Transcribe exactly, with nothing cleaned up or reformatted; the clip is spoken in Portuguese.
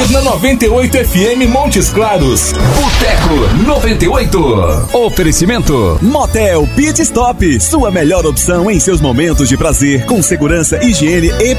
estamos na noventa e oito F M Montes Claros. Boteco noventa e oito. Oferecimento Motel Pit Stop, sua melhor opção em seus momentos de prazer, com segurança, higiene e